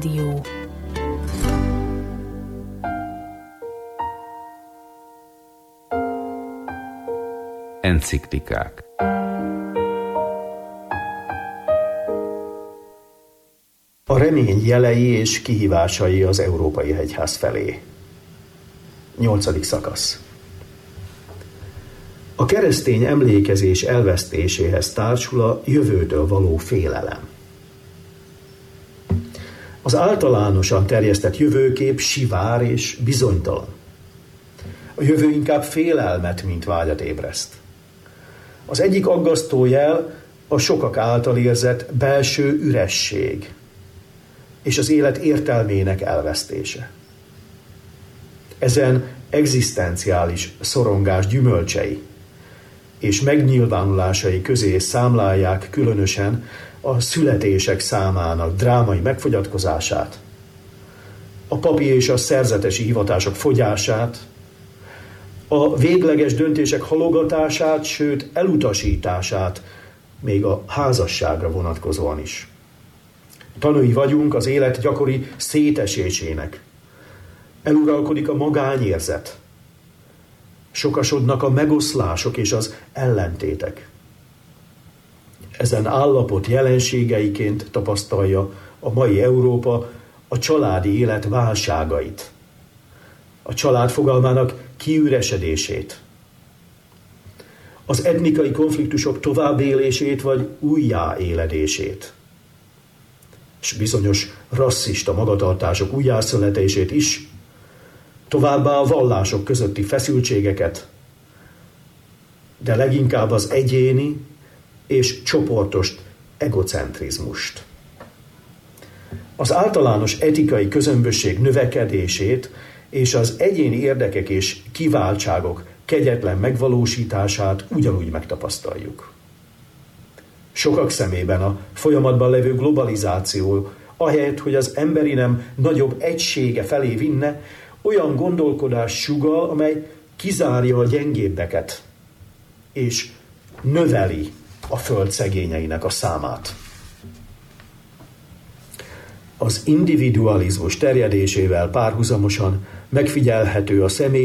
Dió. Enciklikák. A remény jelei és kihívásai az Európai Egyház felé. 8. szakasz. A keresztény emlékezés elvesztéséhez társul a jövőtől való félelem. Az általánosan terjesztett jövőkép sivár és bizonytalan. A jövő inkább félelmet, mint vágyat ébreszt. Az egyik aggasztó jel a sokak által érzett belső üresség és az élet értelmének elvesztése. Ezen egzisztenciális szorongás gyümölcsei és megnyilvánulásai közé számlálják különösen a születések számának drámai megfogyatkozását, a papi és a szerzetesi hivatások fogyását, a végleges döntések halogatását, sőt elutasítását, még a házasságra vonatkozóan is. Tanúi vagyunk az élet gyakori szétesésének. Eluralkodik a magányérzet. Sokasodnak a megoszlások és az ellentétek. Ezen állapot jelenségeiként tapasztalja a mai Európa a családi élet válságait, a család fogalmának kiüresedését, az etnikai konfliktusok továbbélését vagy újjáéledését, és bizonyos rasszista magatartások újjászületését is, továbbá a vallások közötti feszültségeket, de leginkább az egyéni és csoportos egocentrizmust. Az általános etikai közömbösség növekedését és az egyéni érdekek és kiváltságok kegyetlen megvalósítását ugyanúgy megtapasztaljuk. Sokak szemében a folyamatban levő globalizáció, ahelyett, hogy az emberi nem nagyobb egysége felé vinne, olyan gondolkodás sugall, amely kizárja a gyengébbeket, és növeli a föld szegényeinek a számát. Az individualizmus terjedésével párhuzamosan megfigyelhető a személy